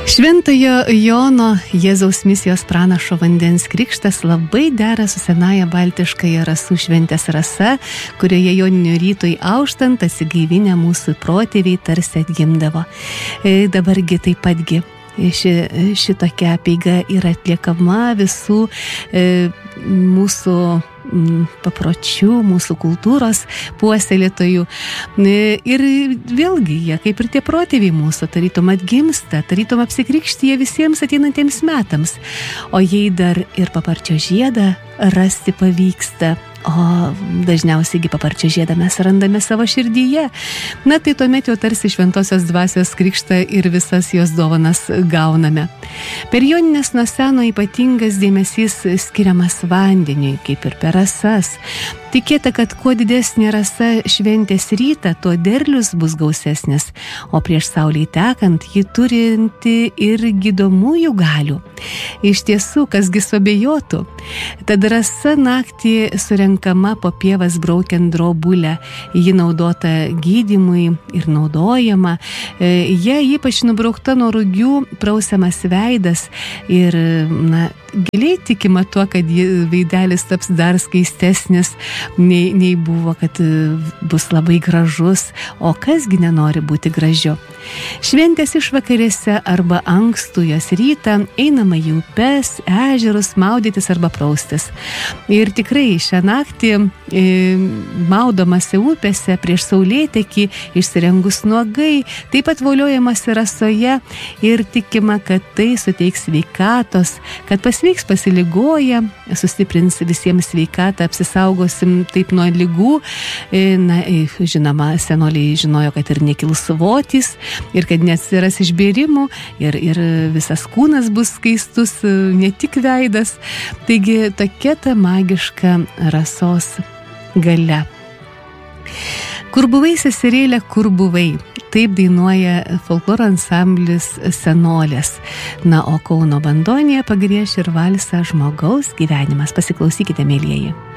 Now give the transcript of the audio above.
Šventojo Jono Jėzaus misijos pranašo vandens krikštas labai dera su senaja baltiškaja rasų šventės rasa, kurioje joninių rytui auštant atsigaivinę mūsų protėviai tarsi atgimdavo. Dabargi taip patgi šitokia apeiga yra atliekama visų mūsų papročių, mūsų kultūros puoselėtojų. Ir vėlgi jie, kaip ir tie protėviai mūsų, tarytum atgimsta, tarytum apsikrikštyje visiems ateinantiems metams. O jei dar ir paparčio žiedą rasti pavyksta, o dažniausiai paparčio žiedą mes randame savo širdyje, na tai tuomet jau tarsi šventosios dvasios krikštą ir visas jos dovanas gauname. Per jonines nuo seno ypatingas dėmesys skiriamas vandeniui, kaip ir per rasas. Tikėta, kad kuo didesnė rasa šventės rytą, tuo derlius bus gausesnis, o prieš saulei tekant ji turinti ir gydomųjų galių. Iš tiesų, kasgi suabejotų, tad rasa naktį surenkama po pievas braukiant drobulę, ji naudota gydymui ir naudojama, jie ypač nubraukta nuo rugių prausiamas veidas ir, giliai tikima tuo, kad veidelis taps dar skaistesnis nei buvo, kad bus labai gražus, o kasgi nenori būti gražiu. Šventės išvakarėse arba ankstų jos rytą einama į upes, ežerus maudytis arba praustis. Ir tikrai šią naktį maudomasi upėse prieš saulėtekį, išsirengus nuogai, taip pat voliojamasi rasoje ir tikima, kad tai suteiks sveikatos, kad pasveiks pasiligoję, sustiprins visiems sveikatą, apsisaugosim taip nuo ligų. Žinoma, senoliai žinojo, kad ir nekils svotis ir kad neatsiras išbėrimų ir visas kūnas bus skaistus, ne tik veidas. Taigi tokia ta magiška rasos galia. Kur buvai, seserėlė, kur buvai? Taip dainuoja folkloro ansamblis Senolės. O Kauno bandonėje pagrieš ir valsą Žmogaus gyvenimas. Pasiklausykite, mielieji.